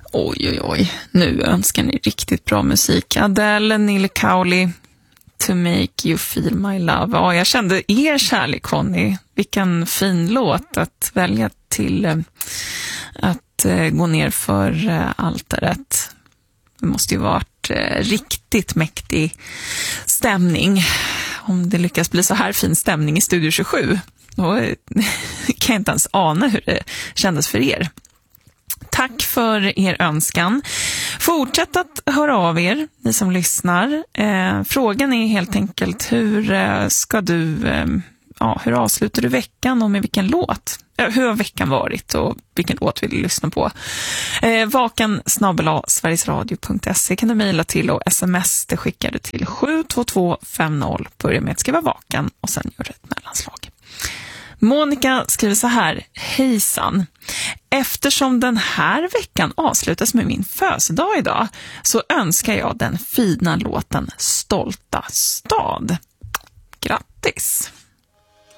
Oj. Nu önskar ni riktigt bra musik. Adele, Nile Cowley, To Make You Feel My Love. Ja, jag kände er kärlek, Conny. Vilken fin låt att välja till att gå ner för altaret. Det måste ju varit riktigt mäktig stämning. Om det lyckas bli så här fin stämning i Studio 27, då kan jag inte ens ana hur det kändes för er. Tack för er önskan. Fortsätt att höra av er, ni som lyssnar. Frågan är helt enkelt, hur avslutar du veckan och med vilken låt? Hur har veckan varit och vilken låt vill du lyssna på? vakan@sverigesradio.se kan du mejla till, och sms det skickar du till 72250. Börja med att skriva vakan och sen gör ett mellanslag. Monica skriver så här: hejsan. Eftersom den här veckan avslutas med min födelsedag idag, så önskar jag den fina låten Stolta stad. Grattis!